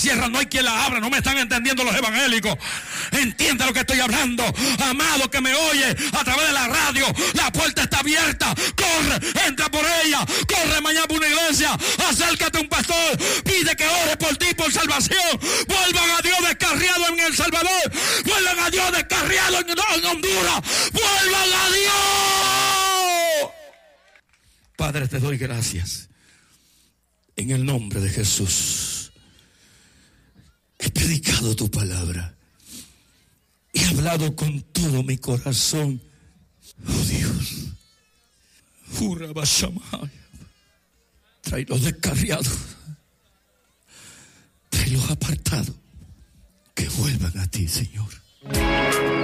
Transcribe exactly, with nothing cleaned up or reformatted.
cierra no hay quien la abra. No me están entendiendo los evangélicos. Entiende lo que estoy hablando. Amado que me oye a través de la radio, la puerta está abierta. Corre, entra por ella. Corre mañana por una iglesia. Acércate a un pastor. Pide que ore por ti, por salvación. Vuelvan a Dios descarriado en El Salvador. Vuelvan a Dios descarriado en, en Honduras. Vuelvan a Dios. Padre, te doy gracias. En el nombre de Jesús. He predicado tu palabra. He hablado con todo mi corazón. Oh Dios. Trae los descarriados. Trae los apartados. Que vuelvan a ti, Señor.